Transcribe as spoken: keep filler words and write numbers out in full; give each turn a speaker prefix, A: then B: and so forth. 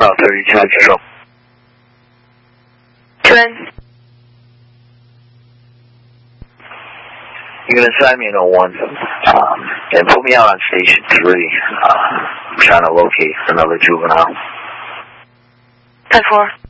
A: About thirty-two, zero.
B: Twin.
A: You're going to sign me in oh one, um, and put me out on station three. Uh, I'm trying to locate another juvenile.
B: ten four.